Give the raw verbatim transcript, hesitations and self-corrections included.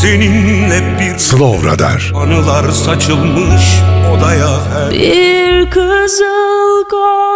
Seninle bir Slow Radar. anılar saçılmış odaya her Bir kızıl gol